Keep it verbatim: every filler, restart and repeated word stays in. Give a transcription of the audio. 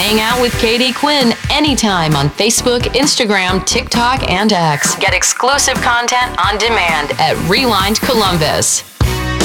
Hang out with Katie Quinn anytime on Facebook, Instagram, TikTok, and X. Get exclusive content on demand at Rewind Columbus.